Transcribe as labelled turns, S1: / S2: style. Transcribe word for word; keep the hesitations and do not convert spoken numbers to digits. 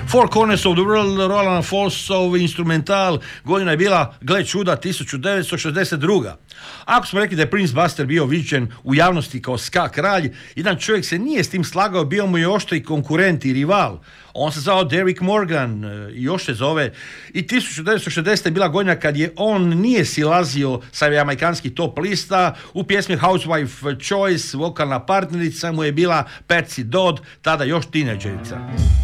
S1: Four Corners of the World, Roland Falsov, instrumental, godina je bila, gle čuda, tisuću devetsto šezdeset druga. Ako smo rekli da je Prince Buster bio viđen u javnosti kao ska kralj, jedan čovjek se nije s tim slagao, bio mu je oštri konkurent i rival. On se zvao Derrick Morgan i još se zove. I tisuću devetsto šezdeset je bila godina kad je on nije silazio sa jamajkanskih top lista. U pjesmi Housewife Choice vokalna partnerica mu je bila Patsy Dodd, tada još tineđerica.